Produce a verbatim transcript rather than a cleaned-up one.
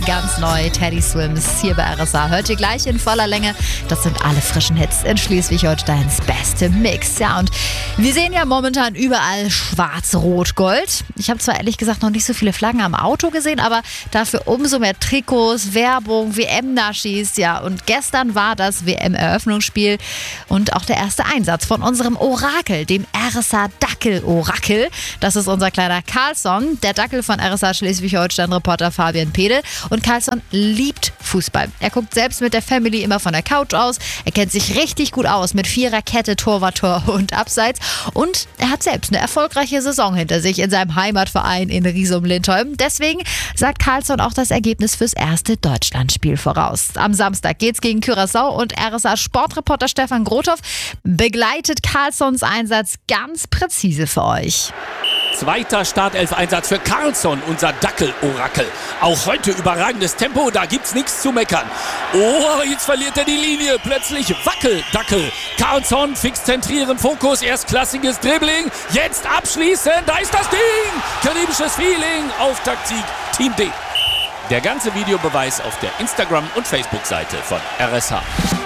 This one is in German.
ganz neu, Teddy Swims, hier bei R S A. Hört ihr gleich in voller Länge. Das sind alle frischen Hits in Schleswig-Holsteins beste Mix. Ja, und wir sehen ja momentan überall schwarz, rot, gold. Ich habe zwar ehrlich gesagt noch nicht so viele Flaggen am Auto gesehen, aber dafür umso mehr Trikots, Werbung, W M-Naschis. Ja, und gestern war das W M-Eröffnungsspiel und auch der erste Einsatz von unserem Orakel, dem R S A Dackel-Orakel. Das ist unser kleiner Carlson, der Dackel von R S A Schleswig-Holstein-Reporter Fabian Pedel. Und Carlson liebt Fußball. Er guckt selbst mit der Family immer von der Couch aus. Er kennt sich richtig gut aus mit Viererkette, Torwart, Tor und Abseits. Und er hat selbst eine erfolgreiche Saison hinter sich in seinem Heimatverein in Riesum-Lindholm. Deswegen sagt Carlson auch das Ergebnis fürs erste Deutschlandspiel voraus. Am Samstag geht's gegen Curaçao und R S A-Sportreporter Stefan Grothoff begleitet Carlsons Einsatz ganz präzise für euch. Zweiter Startelf-Einsatz für Carlson, unser Dackel-Orakel. Auch heute überragendes Tempo, da gibt's nichts zu meckern. Oh, jetzt verliert er die Linie. Plötzlich Wackel-Dackel. Carlson, fix zentrieren, Fokus, erstklassiges Dribbling. Jetzt abschließen, da ist das Ding. Karibisches Feeling, Auftaktsieg, Team D. Der ganze Videobeweis auf der Instagram- und Facebook-Seite von R S H.